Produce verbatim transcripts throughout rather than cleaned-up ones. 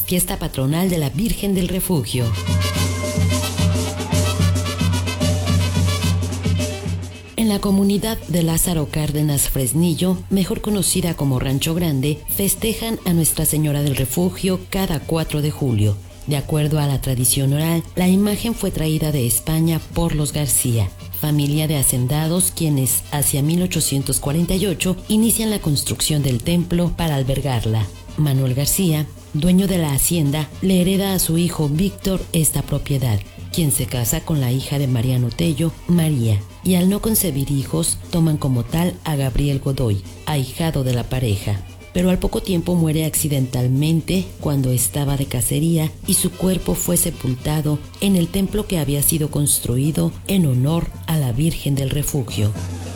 fiesta patronal de la Virgen del Refugio. En la comunidad de Lázaro Cárdenas Fresnillo, mejor conocida como Rancho Grande, festejan a Nuestra Señora del Refugio cada cuatro de julio. De acuerdo a la tradición oral, la imagen fue traída de España por los García, familia de hacendados quienes, hacia mil ochocientos cuarenta y ocho, inician la construcción del templo para albergarla. Manuel García, dueño de la hacienda, le hereda a su hijo Víctor esta propiedad, quien se casa con la hija de Mariano Tello, María, y al no concebir hijos, toman como tal a Gabriel Godoy, ahijado de la pareja. Pero al poco tiempo muere accidentalmente cuando estaba de cacería y su cuerpo fue sepultado en el templo que había sido construido en honor a la Virgen del Refugio.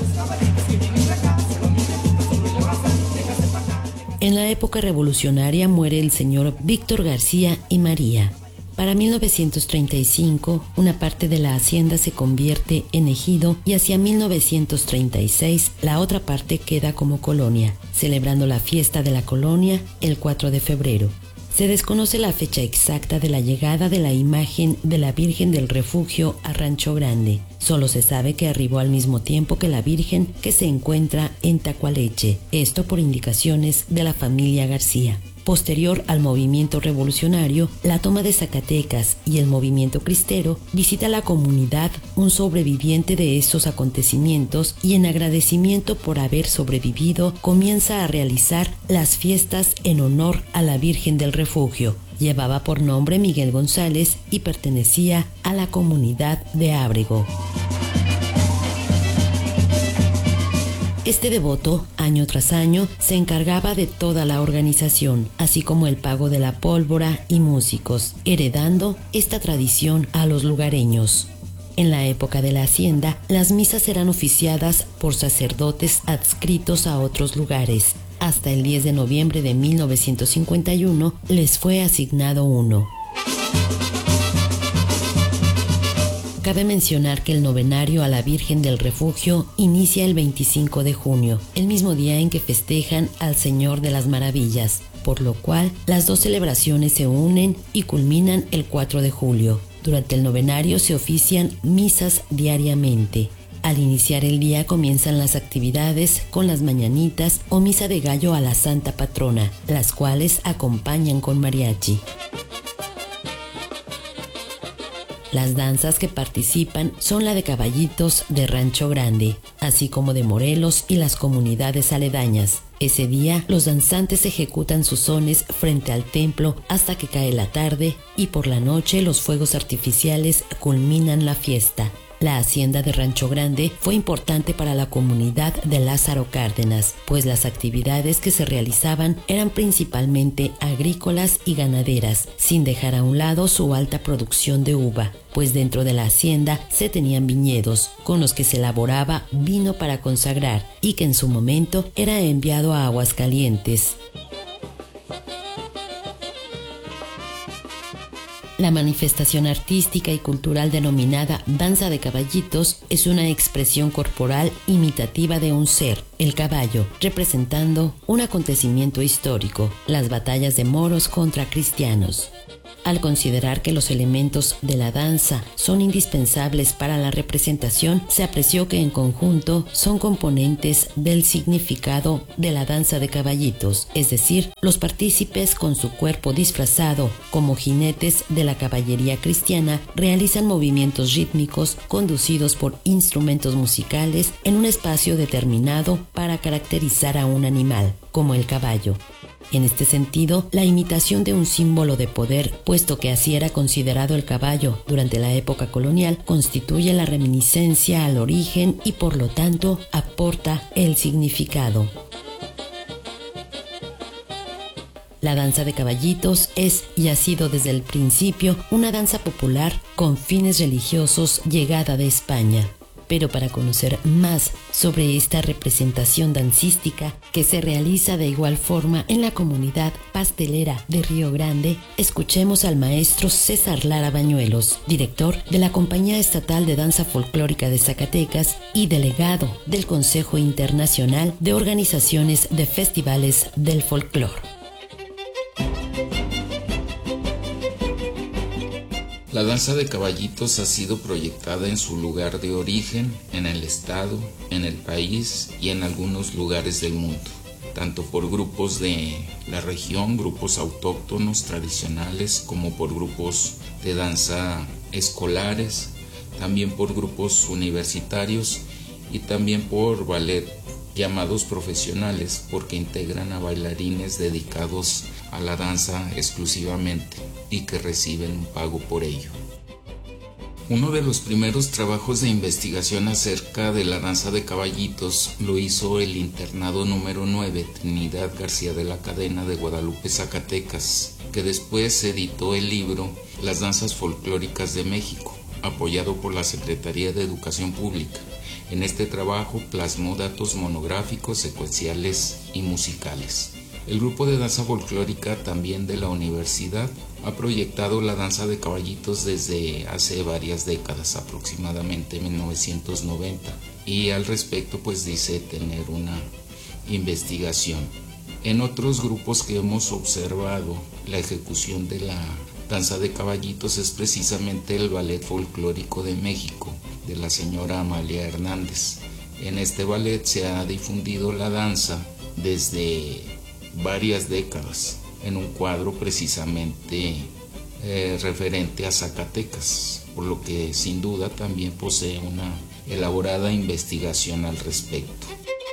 En la época revolucionaria muere el señor Víctor García y María. Para mil novecientos treinta y cinco, una parte de la hacienda se convierte en ejido y hacia mil novecientos treinta y seis la otra parte queda como colonia, celebrando la fiesta de la colonia el cuatro de febrero. Se desconoce la fecha exacta de la llegada de la imagen de la Virgen del Refugio a Rancho Grande. Solo se sabe que arribó al mismo tiempo que la Virgen que se encuentra en Tacualeche, esto por indicaciones de la familia García. Posterior al movimiento revolucionario, la toma de Zacatecas y el movimiento cristero, visita a la comunidad un sobreviviente de estos acontecimientos y en agradecimiento por haber sobrevivido comienza a realizar las fiestas en honor a la Virgen del Refugio. Llevaba por nombre Miguel González y pertenecía a la comunidad de Ábrego. Este devoto, año tras año, se encargaba de toda la organización, así como el pago de la pólvora y músicos, heredando esta tradición a los lugareños. En la época de la hacienda, las misas eran oficiadas por sacerdotes adscritos a otros lugares. Hasta el diez de noviembre de mil novecientos cincuenta y uno les fue asignado uno. Cabe mencionar que el novenario a la Virgen del Refugio inicia el veinticinco de junio, el mismo día en que festejan al Señor de las Maravillas, por lo cual las dos celebraciones se unen y culminan el cuatro de julio. Durante el novenario se ofician misas diariamente. Al iniciar el día comienzan las actividades con las mañanitas o misa de gallo a la Santa Patrona, las cuales acompañan con mariachi. Las danzas que participan son la de caballitos de Rancho Grande, así como de Morelos y las comunidades aledañas. Ese día, los danzantes ejecutan sus sones frente al templo hasta que cae la tarde y por la noche los fuegos artificiales culminan la fiesta. La hacienda de Rancho Grande fue importante para la comunidad de Lázaro Cárdenas, pues las actividades que se realizaban eran principalmente agrícolas y ganaderas, sin dejar a un lado su alta producción de uva, pues dentro de la hacienda se tenían viñedos, con los que se elaboraba vino para consagrar y que en su momento era enviado a Aguascalientes. La manifestación artística y cultural denominada Danza de Caballitos es una expresión corporal imitativa de un ser, el caballo, representando un acontecimiento histórico, las batallas de moros contra cristianos. Al considerar que los elementos de la danza son indispensables para la representación, se apreció que en conjunto son componentes del significado de la danza de caballitos, es decir, los partícipes con su cuerpo disfrazado como jinetes de la caballería cristiana realizan movimientos rítmicos conducidos por instrumentos musicales en un espacio determinado para caracterizar a un animal, como el caballo. En este sentido, la imitación de un símbolo de poder, puesto que así era considerado el caballo durante la época colonial, constituye la reminiscencia al origen y por lo tanto aporta el significado. La danza de caballitos es y ha sido desde el principio una danza popular con fines religiosos llegada de España. Pero para conocer más sobre esta representación dancística que se realiza de igual forma en la comunidad pastelera de Río Grande, escuchemos al maestro César Lara Bañuelos, director de la Compañía Estatal de Danza Folclórica de Zacatecas y delegado del Consejo Internacional de Organizaciones de Festivales del Folclor. La danza de caballitos ha sido proyectada en su lugar de origen, en el estado, en el país y en algunos lugares del mundo, tanto por grupos de la región, grupos autóctonos tradicionales, como por grupos de danza escolares, también por grupos universitarios y también por ballet llamados profesionales, porque integran a bailarines dedicados a la danza exclusivamente y que reciben un pago por ello. Uno de los primeros trabajos de investigación acerca de la danza de caballitos lo hizo el internado número nueve Trinidad García de la Cadena de Guadalupe, Zacatecas, que después editó el libro Las danzas folclóricas de México, apoyado por la Secretaría de Educación Pública. En este trabajo plasmó datos monográficos, secuenciales y musicales. El grupo de danza folclórica también de la universidad ha proyectado la danza de caballitos desde hace varias décadas, aproximadamente mil novecientos noventa, y al respecto pues dice tener una investigación. En otros grupos que hemos observado la ejecución de la danza de caballitos es precisamente el Ballet Folclórico de México, de la señora Amalia Hernández. En este ballet se ha difundido la danza desde varias décadas, en un cuadro precisamente eh, referente a Zacatecas, por lo que sin duda también posee una elaborada investigación al respecto.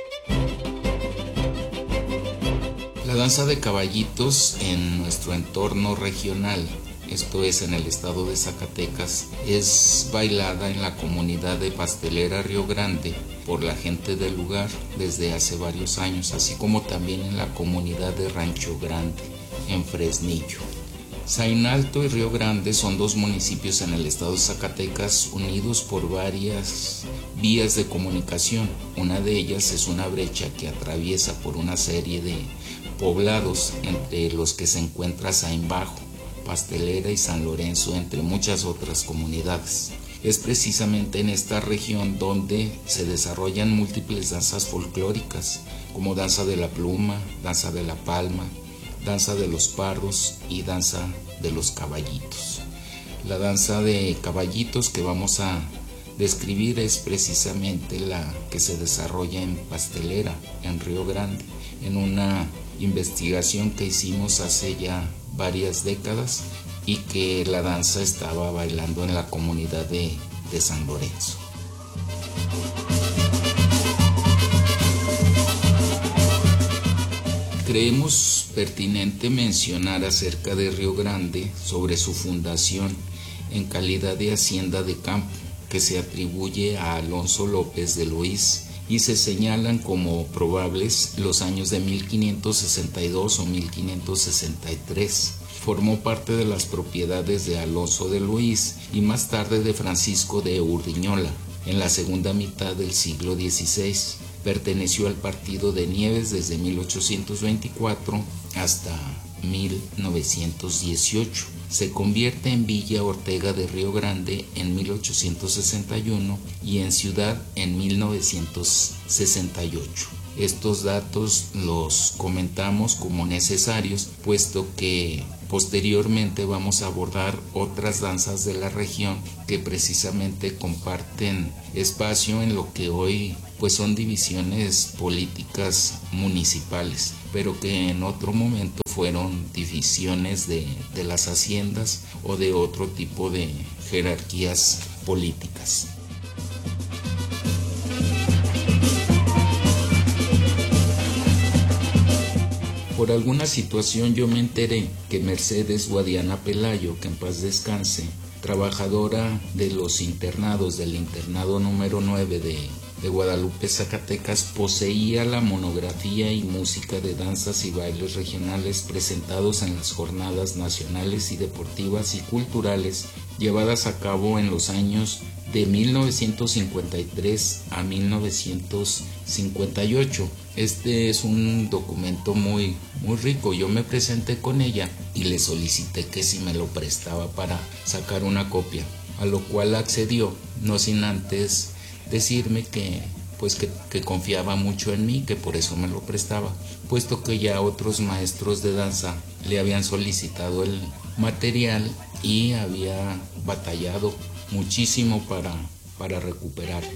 La danza de caballitos en nuestro entorno regional, esto es en el estado de Zacatecas, es bailada en la comunidad de Pastelera Río Grande por la gente del lugar desde hace varios años, así como también en la comunidad de Rancho Grande, en Fresnillo. Zainalto y Río Grande son dos municipios en el estado de Zacatecas unidos por varias vías de comunicación. Una de ellas es una brecha que atraviesa por una serie de poblados, entre los que se encuentra Zain Bajo, Pastelera y San Lorenzo, entre muchas otras comunidades. Es precisamente en esta región donde se desarrollan múltiples danzas folclóricas, como danza de la pluma, danza de la palma, danza de los pardos y danza de los caballitos. La danza de caballitos que vamos a describir es precisamente la que se desarrolla en Pastelera, en Río Grande, en una investigación que hicimos hace ya varias décadas y que la danza estaba bailando en la comunidad de, de San Lorenzo. Creemos pertinente mencionar acerca de Río Grande sobre su fundación en calidad de hacienda de campo, que se atribuye a Alonso López de Loís, y se señalan como probables los años de mil quinientos sesenta y dos o mil quinientos sesenta y tres. Formó parte de las propiedades de Alonso de Loís y más tarde de Francisco de Urdiñola en la segunda mitad del siglo dieciséis. Perteneció al partido de Nieves desde mil ochocientos veinticuatro hasta mil novecientos dieciocho. Se convierte en Villa Ortega de Río Grande en mil ochocientos sesenta y uno y en ciudad en mil novecientos sesenta y ocho. Estos datos los comentamos como necesarios, puesto que posteriormente vamos a abordar otras danzas de la región que precisamente comparten espacio en lo que hoy pues son divisiones políticas municipales, pero que en otro momento fueron divisiones de, de las haciendas o de otro tipo de jerarquías políticas. Por alguna situación yo me enteré que Mercedes Guadiana Pelayo, que en paz descanse, trabajadora de los internados del internado número nueve de, de Guadalupe, Zacatecas, poseía la monografía y música de danzas y bailes regionales presentados en las jornadas nacionales y deportivas y culturales llevadas a cabo en los años de mil novecientos cincuenta y tres a mil novecientos cincuenta y ocho. Este es un documento muy, muy rico. Yo me presenté con ella y le solicité que si me lo prestaba para sacar una copia, a lo cual accedió, no sin antes decirme que, pues que, que confiaba mucho en mí, que por eso me lo prestaba, puesto que ya otros maestros de danza le habían solicitado el material y había batallado muchísimo para, para recuperarlo.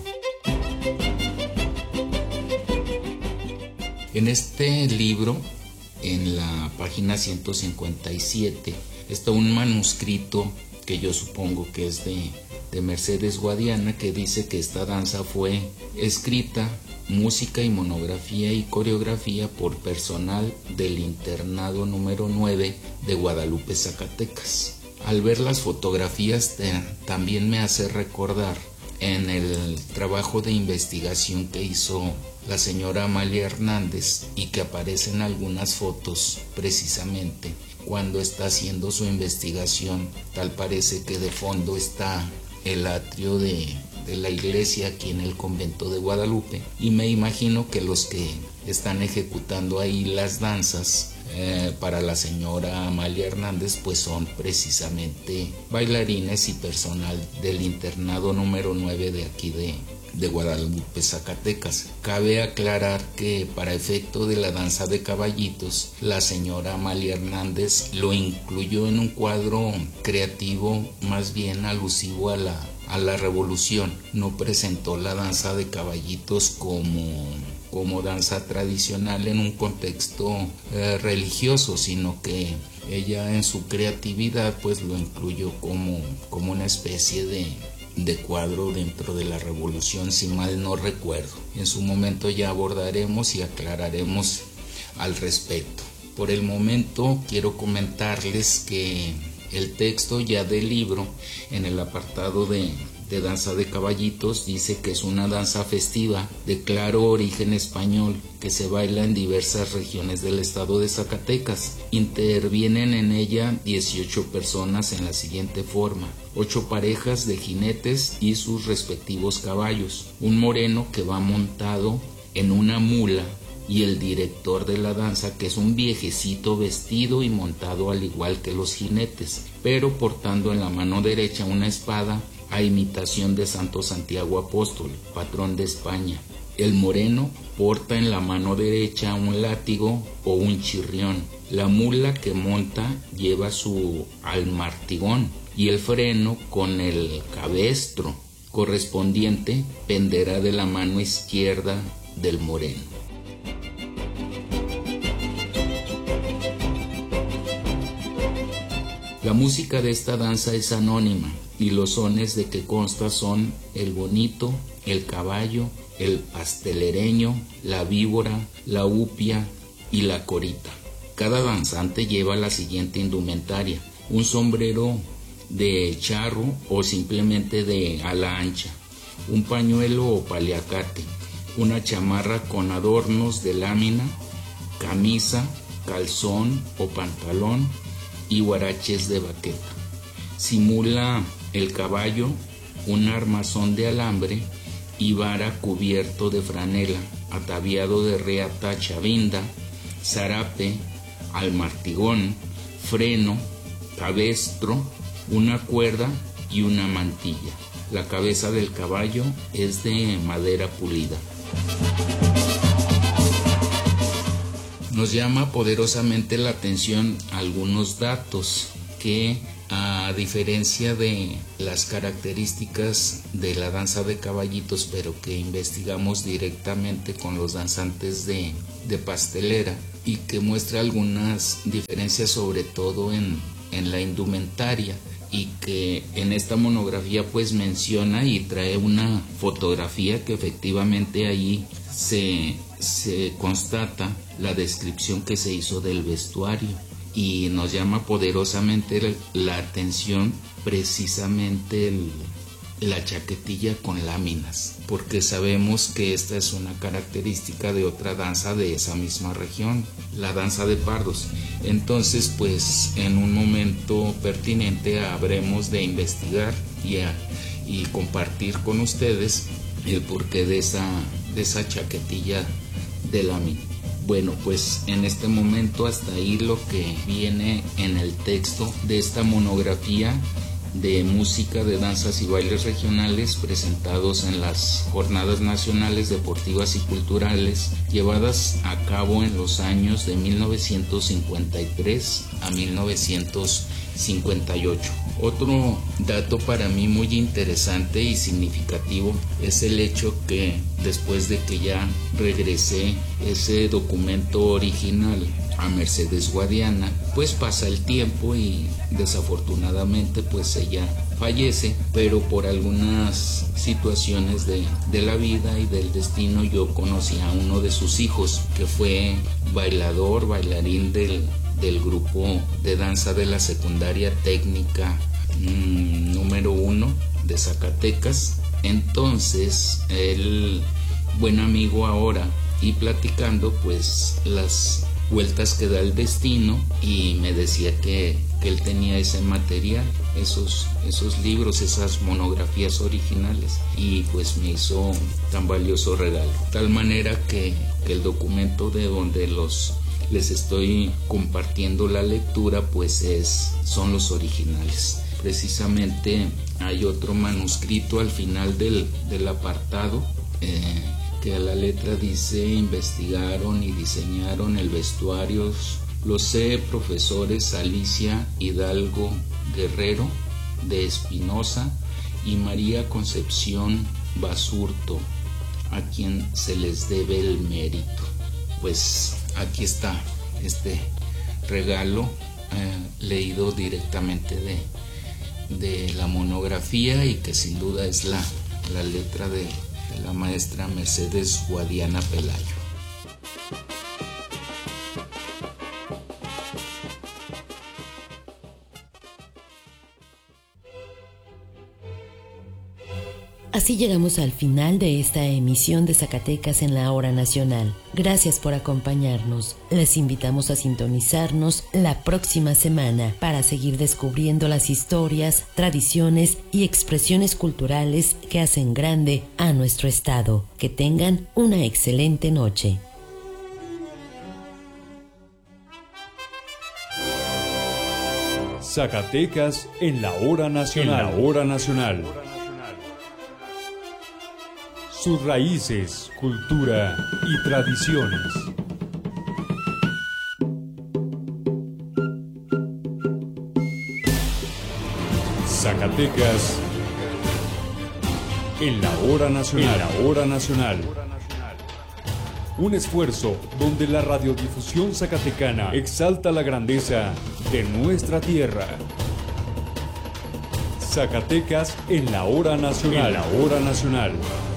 En este libro, en la página ciento cincuenta y siete, está un manuscrito que yo supongo que es de, de Mercedes Guadiana, que dice que esta danza fue escrita, música y monografía y coreografía por personal del internado número nueve de Guadalupe, Zacatecas. Al ver las fotografías te, también me hace recordar en el trabajo de investigación que hizo la señora Amalia Hernández y que aparece en algunas fotos precisamente cuando está haciendo su investigación. Tal parece que de fondo está el atrio de, de la iglesia aquí en el convento de Guadalupe, y me imagino que los que están ejecutando ahí las danzas eh, para la señora Amalia Hernández pues son precisamente bailarines y personal del internado número nueve de aquí de de Guadalupe, Zacatecas. Cabe aclarar que para efecto de la danza de caballitos, la señora Amalia Hernández lo incluyó en un cuadro creativo más bien alusivo a la, a la revolución. No presentó la danza de caballitos como, como danza tradicional en un contexto eh, religioso, sino que ella en su creatividad pues lo incluyó como, como una especie de de cuadro dentro de la revolución, si mal no recuerdo. En su momento ya abordaremos y aclararemos al respecto. Por el momento quiero comentarles que el texto ya del libro, en el apartado de, de danza de caballitos, dice que es una danza festiva de claro origen español que se baila en diversas regiones del estado de Zacatecas. Intervienen en ella dieciocho personas en la siguiente forma: ocho parejas de jinetes y sus respectivos caballos, un moreno que va montado en una mula y el director de la danza, que es un viejecito vestido y montado al igual que los jinetes, pero portando en la mano derecha una espada a imitación de Santo Santiago Apóstol, patrón de España. El moreno porta en la mano derecha un látigo o un chirrión. La mula que monta lleva su almartigón y el freno con el cabestro correspondiente penderá de la mano izquierda del moreno. La música de esta danza es anónima y los sones de que consta son el bonito, el caballo, el pastelereño, la víbora, la upia y la corita. Cada danzante lleva la siguiente indumentaria: un sombrero de charro o simplemente de ala ancha, un pañuelo o paliacate, una chamarra con adornos de lámina, camisa, calzón o pantalón y huaraches de baqueta. Simula el caballo un armazón de alambre y vara cubierto de franela, ataviado de reata chavinda, zarape, almartigón, freno, cabestro, una cuerda y una mantilla. La cabeza del caballo es de madera pulida. Nos llama poderosamente la atención algunos datos que, a diferencia de las características de la danza de caballitos, pero que investigamos directamente con los danzantes de, de pastelera, y que muestra algunas diferencias sobre todo en, en la indumentaria, y que en esta monografía pues menciona y trae una fotografía que efectivamente ahí se, se constata la descripción que se hizo del vestuario, y nos llama poderosamente la atención precisamente el, la chaquetilla con láminas, porque sabemos que esta es una característica de otra danza de esa misma región, la danza de pardos. Entonces pues en un momento pertinente habremos de investigar y, a, y compartir con ustedes el porqué de esa, de esa chaquetilla de lámina. Bueno, pues en este momento hasta ahí lo que viene en el texto de esta monografía de música, de danzas y bailes regionales presentados en las Jornadas Nacionales Deportivas y Culturales llevadas a cabo en los años de mil novecientos cincuenta y tres a mil novecientos cincuenta y ocho. Otro dato para mí muy interesante y significativo es el hecho que después de que ya regresé ese documento original a Mercedes Guadiana, pues pasa el tiempo y desafortunadamente pues ella fallece, pero por algunas situaciones de, de la vida y del destino yo conocí a uno de sus hijos que fue bailador, bailarín del, del grupo de danza de la secundaria técnica mmm, número uno de Zacatecas. Entonces él, buen amigo ahora, y platicando pues las vueltas que da el destino, y me decía que, que él tenía ese material, esos, esos libros, esas monografías originales, y pues me hizo tan valioso regalo, tal manera que, que el documento de donde los les estoy compartiendo la lectura pues es, son los originales. Precisamente hay otro manuscrito al final del, del apartado, eh, que a la letra dice: investigaron y diseñaron el vestuario los C profesores Alicia Hidalgo Guerrero de Espinosa y María Concepción Basurto, a quien se les debe el mérito. Pues aquí está este regalo eh, leído directamente de, de la monografía, y que sin duda es la, la letra de de la maestra Mercedes Guadiana Pelayo. Así llegamos al final de esta emisión de Zacatecas en la Hora Nacional. Gracias por acompañarnos. Les invitamos a sintonizarnos la próxima semana para seguir descubriendo las historias, tradiciones y expresiones culturales que hacen grande a nuestro estado. Que tengan una excelente noche. Zacatecas en la Hora Nacional. En la Hora Nacional. Sus raíces, cultura y tradiciones. Zacatecas en la Hora Nacional. En la Hora Nacional. Un esfuerzo donde la radiodifusión zacatecana exalta la grandeza de nuestra tierra. Zacatecas en la Hora Nacional. En la Hora Nacional.